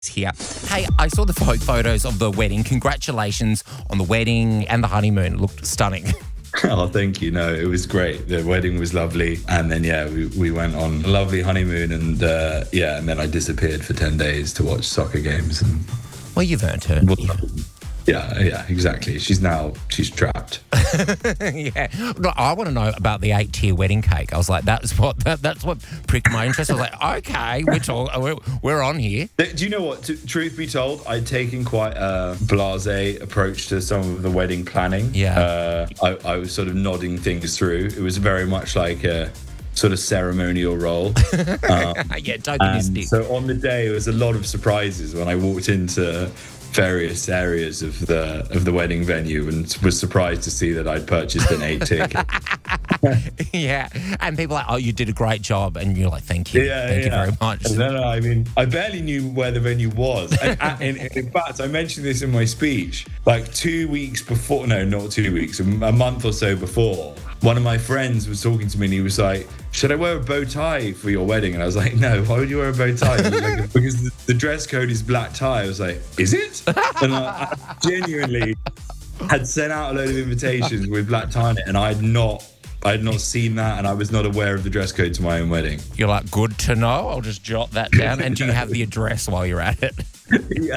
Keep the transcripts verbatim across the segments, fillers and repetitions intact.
Here. Hey, I saw the pho- photos of the wedding. Congratulations on the wedding and the honeymoon. It looked stunning. Oh, thank you. No, it was great. The wedding was lovely. And then, yeah, we, we went on a lovely honeymoon and, uh, yeah, and then I disappeared for ten days to watch soccer games. And Well, you've earned her. well, yeah, yeah, exactly. She's now, she's trapped. Yeah. No, I want to know about the eight-tier wedding cake. I was like, that's what that, that's what pricked my interest. I was like, okay, we're, talk, we're, we're on here. Do you know what? T- truth be told, I'd taken quite a blasé approach to some of the wedding planning. Yeah. Uh, I, I was sort of nodding things through. It was very much like a sort of ceremonial role. Um, yeah, and tokenistic. so on the day, it was a lot of surprises when I walked into various areas of the of the wedding venue and was surprised to see that I'd purchased an eight ticket. Yeah, and people are like, oh, you did a great job, and you're like, thank you, Yeah, thank yeah. you very much. No, no, I mean, I barely knew where the venue was. And, and in, in fact, I mentioned this in my speech. Like two weeks before, no, not two weeks, a month or so before, one of my friends was talking to me and he was like, should I wear a bow tie for your wedding? And I was like, no, why would you wear a bow tie? He was like, because the, the dress code is black tie. I was like, is it? And I, I genuinely had sent out a load of invitations with black tie in it, and I had not I had not seen that, and I was not aware of the dress code to my own wedding. You're like, good to know. I'll just jot that down. And do you have the address while you're at it? Yeah.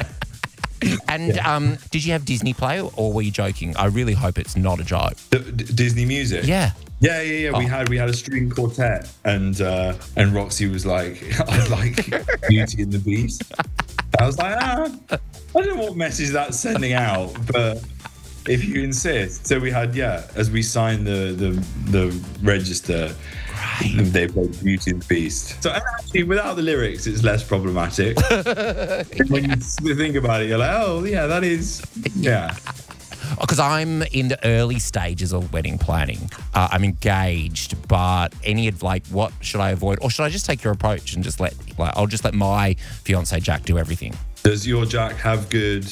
And Yeah. um, did you have Disney Play, or were you joking? I really hope it's not a joke. D- D- Disney music. Yeah. Yeah, yeah, yeah. We Oh. had we had a string quartet, and uh, and Roxy was like, "I'd like Beauty and the Beast." I was like, ah, I don't know what message that's sending out, but if you insist. So we had, yeah, as we signed the the the register, Great. they played Beauty and the Beast. So and actually, without the lyrics, it's less problematic. When you think about it, you're like, oh yeah, that is, yeah. Because I'm in the early stages of wedding planning. Uh, I'm engaged, but any of like, what should I avoid, or should I just take your approach and just let, like, I'll just let my fiance Jack do everything. Does your Jack have good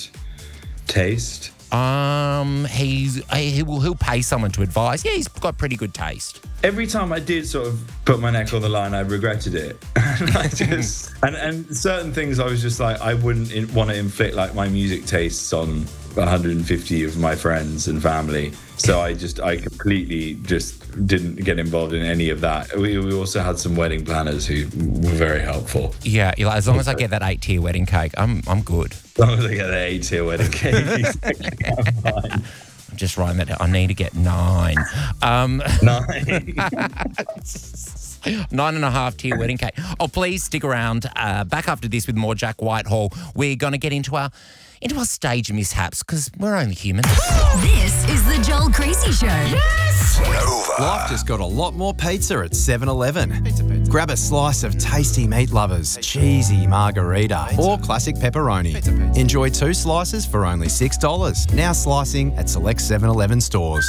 taste? Um, he's he will he'll pay someone to advise. Yeah, he's got pretty good taste. Every time I did sort of put my neck on the line, I regretted it. and I just and, and certain things I was just like, I wouldn't in, want to inflict like my music tastes on one hundred fifty of my friends and family. So I just I completely just didn't get involved in any of that. We, we also had some wedding planners who were very helpful. Yeah, you're like, as long as I get that eight tier wedding cake, I'm I'm good. As long as I get the eight tier wedding cake, I'm fine. I'm just writing that down. I need to get nine. Um, Nine. Nine and a half tier wedding cake. Oh, please stick around. Uh, back after this with more Jack Whitehall. We're going to get into our into our stage mishaps because we're only human. This is the Joel Creasy Show. Yes! Life just got a lot more pizza at seven eleven. Grab a slice of tasty meat lovers, cheesy margarita, or classic pepperoni. Enjoy two slices for only six dollars. Now slicing at select seven eleven stores.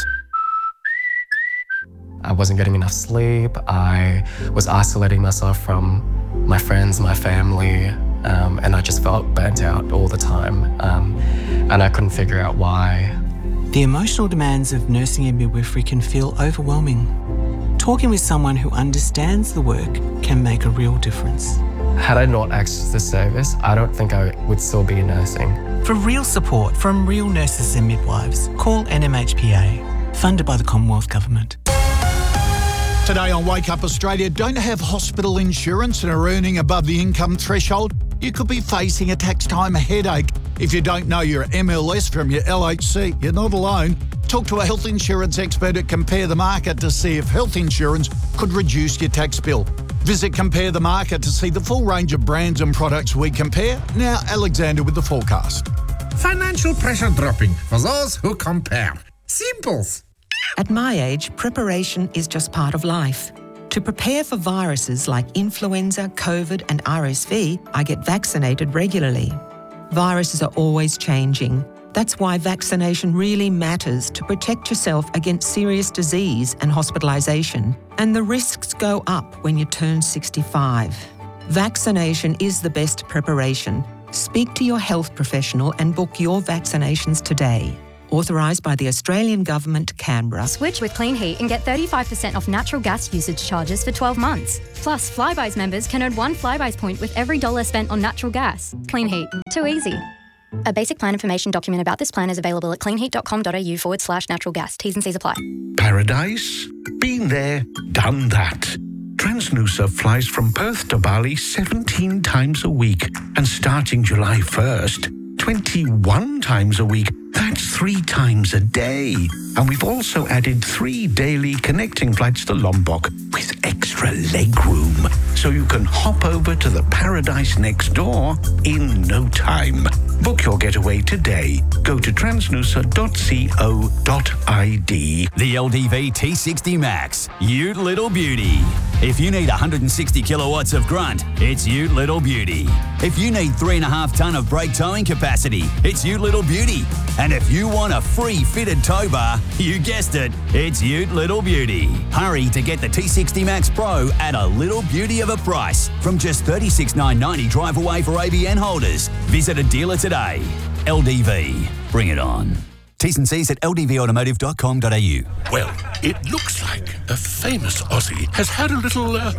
I wasn't getting enough sleep. I was isolating myself from my friends, my family, um, and I just felt burnt out all the time. Um, and I couldn't figure out why. The emotional demands of nursing and midwifery can feel overwhelming. Talking with someone who understands the work can make a real difference. Had I not accessed the service, I don't think I would still be nursing. For real support from real nurses and midwives, call N M H P A, funded by the Commonwealth Government. Today on Wake Up Australia, don't have hospital insurance and are earning above the income threshold? You could be facing a tax time headache. If you don't know your M L S from your L H C, you're not alone. Talk to a health insurance expert at Compare the Market to see if health insurance could reduce your tax bill. Visit Compare the Market to see the full range of brands and products we compare. Now, Alexander with the forecast. Financial pressure dropping for those who compare. Simples. At my age, preparation is just part of life. To prepare for viruses like influenza, COVID and R S V, I get vaccinated regularly. Viruses are always changing. That's why vaccination really matters to protect yourself against serious disease and hospitalisation. And the risks go up when you turn sixty-five. Vaccination is the best preparation. Speak to your health professional and book your vaccinations today. Authorised by the Australian Government, Canberra. Switch with Clean Heat and get thirty-five percent off natural gas usage charges for twelve months. Plus, Flybuys members can earn one Flybuys point with every dollar spent on natural gas. Clean Heat. Too easy. A basic plan information document about this plan is available at cleanheat.com.au forward slash natural gas. T's and C's apply. Paradise? Been there, done that. Transnusa flies from Perth to Bali seventeen times a week. And starting July first, twenty-one times a week. That's three times a day. And we've also added three daily connecting flights to Lombok with extra leg room. So you can hop over to the paradise next door in no time. Book your getaway today. Go to transnusa dot co dot I D. The L D V T sixty Max, Ute Little Beauty. If you need one hundred sixty kilowatts of grunt, it's Ute Little Beauty. If you need three and a half tonne of brake towing capacity, it's Ute Little Beauty. And if you want a free fitted tow bar, you guessed it, it's Ute Little Beauty. Hurry to get the T sixty Max Pro at a little beauty of a price from just thirty-six thousand nine hundred ninety drive away for A B N holders. Visit a dealer today. L D V. Bring it on. T's and C's at l d v automotive dot com dot a u. Well, it looks like a famous Aussie has had a little uh,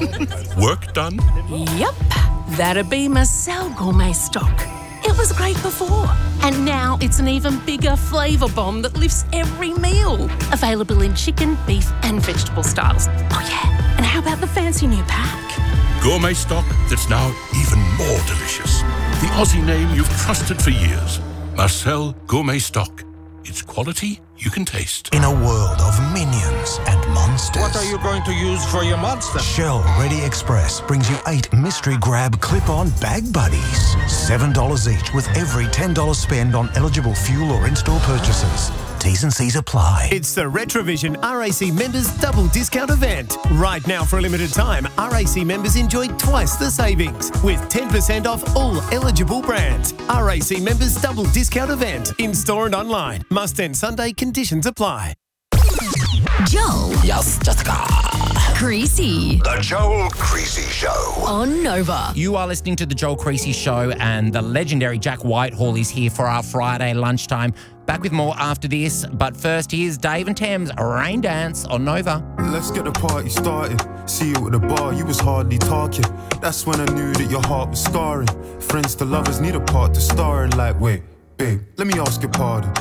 work done. Yep, that'd be Marcel Gourmet Stock. It was great before, and now it's an even bigger flavour bomb that lifts every meal. Available in chicken, beef and vegetable styles. Oh yeah, and how about the fancy new pack? Gourmet stock that's now even more delicious. The Aussie name you've trusted for years. Marcel Gourmet Stock. It's quality you can taste. In a world of minions and monsters. What are you going to use for your monster? Shell Ready Express brings you eight mystery grab clip-on bag buddies. seven dollars each with every ten dollars spend on eligible fuel or in-store purchases. T's and C's apply. It's the Retrovision R A C members double discount event. Right now for a limited time, R A C members enjoy twice the savings with ten percent off all eligible brands. R A C members double discount event in store and online. Must end Sunday. Conditions apply. Joel. Yes, Jessica. Creasy. The Joel Creasy Show. On Nova. You are listening to The Joel Creasy Show, and the legendary Jack Whitehall is here for our Friday lunchtime. Back with more after this, but first here's Dave and Tam's Rain Dance on Nova. Let's get the party started. See you at the bar, you was hardly talking. That's when I knew that your heart was scarring. Friends to lovers need a part to star in. Like, wait, babe, let me ask your pardon.